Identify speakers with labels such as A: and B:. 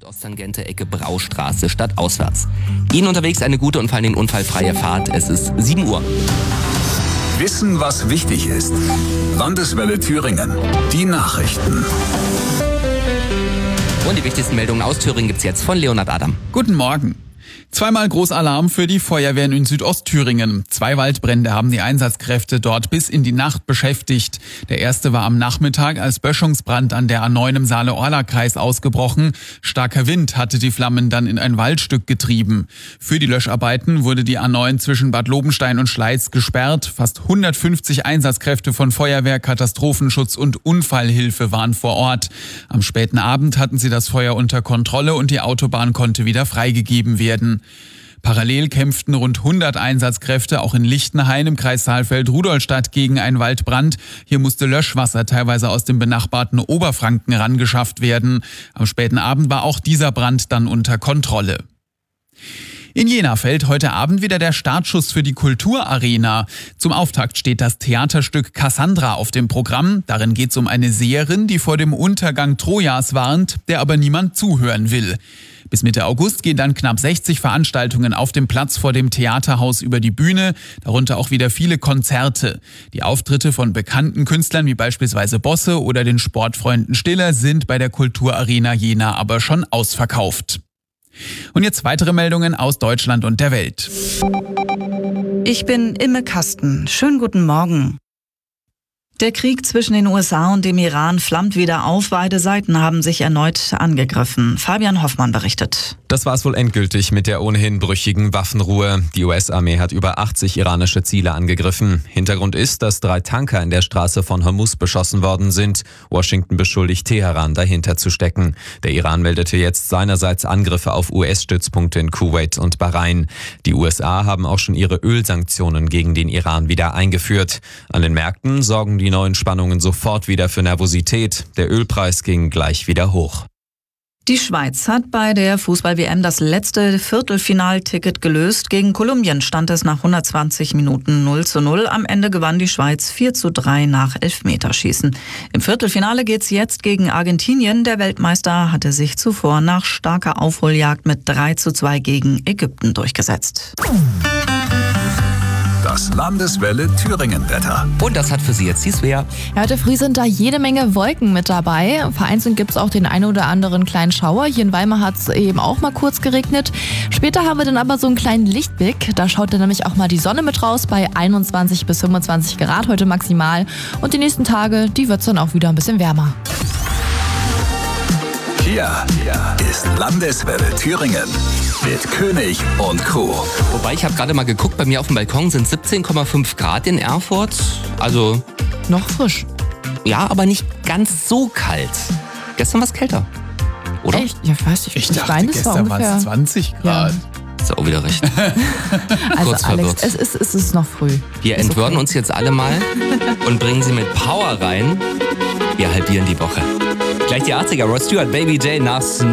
A: Nordosttangente Ecke Braustraße stadtauswärts. Ihnen unterwegs eine gute und vor allem unfallfreie Fahrt. Es ist 7 Uhr.
B: Wissen, was wichtig ist. Landeswelle Thüringen. Die Nachrichten.
A: Und die wichtigsten Meldungen aus Thüringen gibt's jetzt von Leonhard Adam.
C: Guten Morgen. Zweimal Großalarm für die Feuerwehren in Südostthüringen. 2 Waldbrände haben die Einsatzkräfte dort bis in die Nacht beschäftigt. Der erste war am Nachmittag als Böschungsbrand an der A9 im Saale-Orla-Kreis ausgebrochen. Starker Wind hatte die Flammen dann in ein Waldstück getrieben. Für die Löscharbeiten wurde die A9 zwischen Bad Lobenstein und Schleiz gesperrt. Fast 150 Einsatzkräfte von Feuerwehr, Katastrophenschutz und Unfallhilfe waren vor Ort. Am späten Abend hatten sie das Feuer unter Kontrolle und die Autobahn konnte wieder freigegeben werden. Parallel kämpften rund 100 Einsatzkräfte auch in Lichtenhain im Kreis Saalfeld-Rudolstadt gegen einen Waldbrand. Hier musste Löschwasser teilweise aus dem benachbarten Oberfranken rangeschafft werden. Am späten Abend war auch dieser Brand dann unter Kontrolle. In Jena fällt heute Abend wieder der Startschuss für die Kulturarena. Zum Auftakt steht das Theaterstück Cassandra auf dem Programm. Darin geht es um eine Seherin, die vor dem Untergang Trojas warnt, der aber niemand zuhören will. Bis Mitte August gehen dann knapp 60 Veranstaltungen auf dem Platz vor dem Theaterhaus über die Bühne, darunter auch wieder viele Konzerte. Die Auftritte von bekannten Künstlern wie beispielsweise Bosse oder den Sportfreunden Stiller sind bei der Kulturarena Jena aber schon ausverkauft. Und jetzt weitere Meldungen aus Deutschland und der Welt.
D: Ich bin Imme Kasten. Schönen guten Morgen. Der Krieg zwischen den USA und dem Iran flammt wieder auf. Beide Seiten haben sich erneut angegriffen. Fabian Hoffmann berichtet.
E: Das war es wohl endgültig mit der ohnehin brüchigen Waffenruhe. Die US-Armee hat über 80 iranische Ziele angegriffen. Hintergrund ist, dass 3 Tanker in der Straße von Hormuz beschossen worden sind. Washington beschuldigt Teheran, dahinter zu stecken. Der Iran meldete jetzt seinerseits Angriffe auf US-Stützpunkte in Kuwait und Bahrain. Die USA haben auch schon ihre Ölsanktionen gegen den Iran wieder eingeführt. An den Märkten sorgen die neuen Spannungen sofort wieder für Nervosität. Der Ölpreis ging gleich wieder hoch.
D: Die Schweiz hat bei der Fußball-WM das letzte Viertelfinalticket gelöst. Gegen Kolumbien stand es nach 120 Minuten 0:0. Am Ende gewann die Schweiz 4:3 nach Elfmeterschießen. Im Viertelfinale geht's jetzt gegen Argentinien. Der Weltmeister hatte sich zuvor nach starker Aufholjagd mit 3:2 gegen Ägypten durchgesetzt.
B: Das Landeswelle Thüringen-Wetter.
A: Und das hat für Sie jetzt die Svea.
F: Ja, heute früh sind da jede Menge Wolken mit dabei. Vereinzelt gibt es auch den einen oder anderen kleinen Schauer. Hier in Weimar hat es eben auch mal kurz geregnet. Später haben wir dann aber so einen kleinen Lichtblick. Da schaut dann nämlich auch mal die Sonne mit raus bei 21 bis 25 Grad heute maximal. Und die nächsten Tage, die wird es dann auch wieder ein bisschen wärmer.
B: Hier ist Landeswelle Thüringen mit König und Co.
A: Wobei, ich habe gerade mal geguckt, bei mir auf dem Balkon sind 17,5 Grad in Erfurt. Also,
F: Noch frisch.
A: ja, aber nicht ganz so kalt. Gestern war es kälter, oder?
F: Echt? Ja, ich weiß nicht.
C: Ich dachte, gestern waren es 20 Grad.
A: Ist ja auch wieder recht.
F: Also
A: Kurz
F: Alex,
A: verwirrt.
F: es ist noch früh.
A: Wir
F: Ist
A: entwürden
F: okay.
A: uns jetzt alle mal und bringen sie mit Power rein. Wir halbieren die Woche. Gleich die 80er, Rod Stewart, Baby J nach